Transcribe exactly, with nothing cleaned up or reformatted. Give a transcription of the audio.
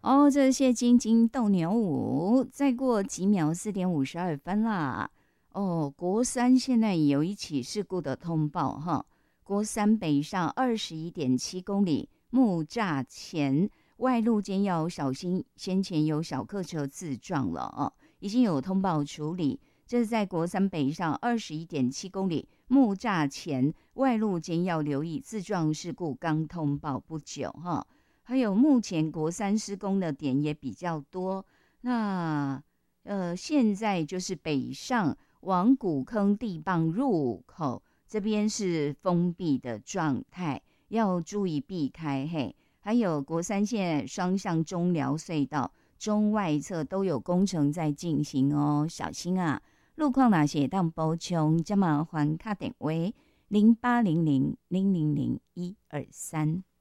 哦，这是谢金金斗牛舞，再过几秒四点五十二分啦。哦，国三现在有一起事故的通报哈，国三北上二十一点七公里木栅前外路间要小心，先前有小客车自撞了哦，已经有通报处理。这是在国三北上二十一点七公里木栅前外路间要留意自撞事故，刚通报不久哈。还有目前国三施工的点也比较多，那呃现在就是北上往古坑地磅入口这边是封闭的状态，要注意避开嘿。还有国三线双向中寮隧道中外侧都有工程在进行哦，小心啊！路况哪些当补充，这么还卡点为零八零零零零零一二三。